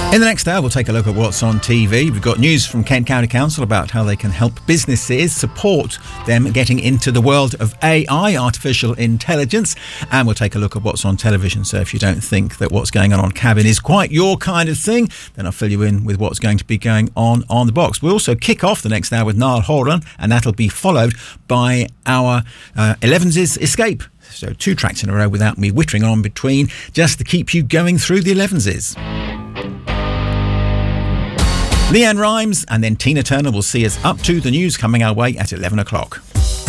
In the next hour, we'll take a look at what's on TV. We've got news from Kent County Council about how they can help businesses support them getting into the world of AI, artificial intelligence. And we'll take a look at what's on television. So if you don't think that what's going on Cabin is quite your kind of thing, then I'll fill you in with what's going to be going on The Box. We'll also kick off the next hour with Niall Horan, and that'll be followed by our 11's Escape. So 2 tracks in a row without me whittering on between, just to keep you going through the 11's. Leanne Rimes and then Tina Turner will see us up to the news coming our way at 11 o'clock.